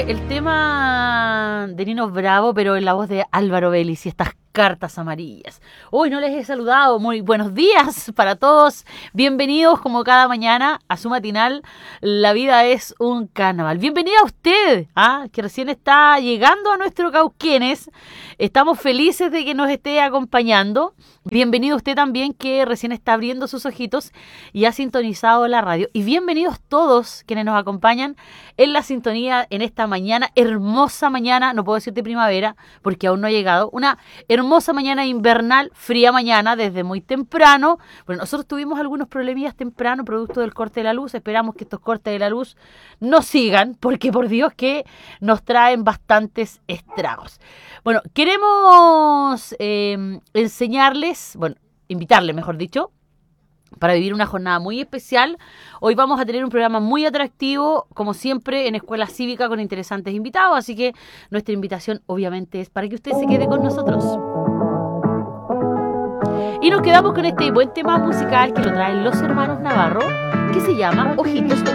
el tema de Nino Bravo, pero en la voz de Álvaro Vélez y estas cartas amarillas. Hoy no les he saludado. Muy buenos días para todos. Bienvenidos como cada mañana a su matinal. La vida es un carnaval. Bienvenida a usted, que recién está llegando a nuestro Cauquenes. Estamos felices de que nos esté acompañando. Bienvenido usted también que recién está abriendo sus ojitos y ha sintonizado la radio. Y bienvenidos todos quienes nos acompañan en la sintonía en esta mañana, hermosa mañana, no puedo decir de primavera porque aún no ha llegado, una hermosa mañana invernal, fría mañana desde muy temprano. Bueno, nosotros tuvimos algunos problemillas temprano producto del corte de la luz. Esperamos que estos cortes de la luz no sigan porque por Dios que nos traen bastantes estragos. Bueno, queremos enseñarles, invitarles, mejor dicho, para vivir una jornada muy especial. Hoy vamos a tener un programa muy atractivo, como siempre, en Escuela Cívica con interesantes invitados, así que nuestra invitación obviamente es para que usted se quede con nosotros. Y nos quedamos con este buen tema musical que lo traen los hermanos Navarro, que se llama Ojitos de